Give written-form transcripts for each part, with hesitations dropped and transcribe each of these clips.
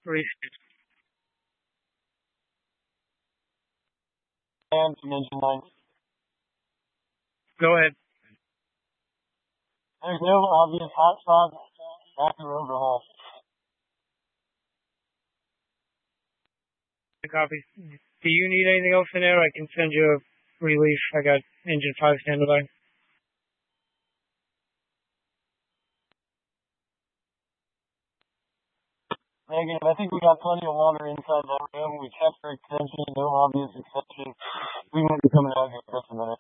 Reese. And Dimension 9. Go ahead. There's no obvious hotspot after overhaul. Copy. Do you need anything else in there? I can send you a relief. I got engine 5 standing by. Negative. I think we got plenty of water inside that room. We checked for extension, no obvious exception. We won't be coming out here in just a minute.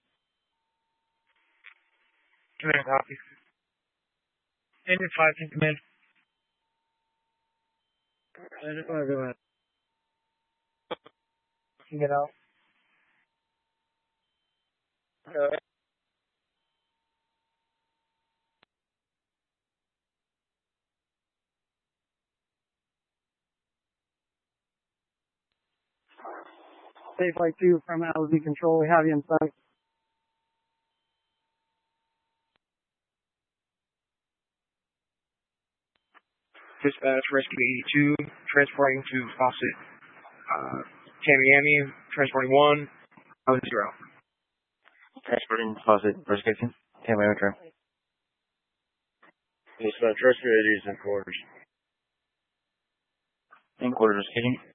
Command copy. Engine 5 in command. Engine 5, go ahead. Get out. Safe Flight 2 from LZ Control. We have you in sight. Dispatch, Rescue 82, transporting to Fawcett. Tamiami, transporting 1, 0. Transporting Fawcett, Rescue 2, Tamiami, Trail. Dispatch, Rescue 80 is in quarters. In quarters, Rescue.